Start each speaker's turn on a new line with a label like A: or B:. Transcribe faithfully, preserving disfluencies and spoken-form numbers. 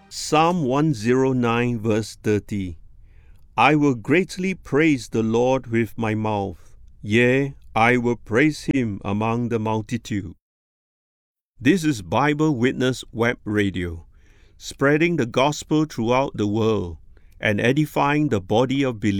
A: Psalm one oh nine verse thirty. I will greatly praise the Lord with my mouth. Yea, I will praise him among the multitude. This is Bible Witness Web Radio, spreading the gospel throughout the world and edifying the body of believers.